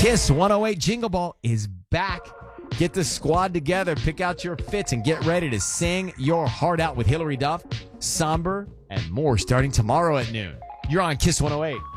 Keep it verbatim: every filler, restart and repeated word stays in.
Kiss one oh eight Jingle Ball is back. Get the squad together, pick out your fits, and get ready to sing your heart out with Hillary Duff, Somber, and more starting tomorrow at noon. You're on Kiss one oh eight.